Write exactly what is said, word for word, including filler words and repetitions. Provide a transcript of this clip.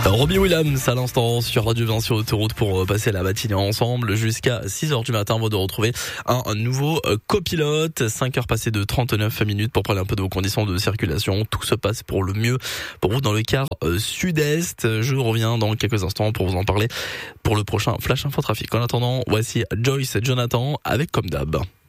Robbie Williams à l'instant sur Radio vingt sur Autoroute pour passer la matinée ensemble jusqu'à six heures du matin avant de retrouver un, un nouveau copilote. cinq heures passées de trente-neuf minutes pour parler un peu de vos conditions de circulation. Tout se passe pour le mieux pour vous dans le quart euh, sud-est. Je reviens dans quelques instants pour vous en parler pour le prochain Flash Info Trafic. En attendant, voici Joyce et Jonathan avec Comme d'hab.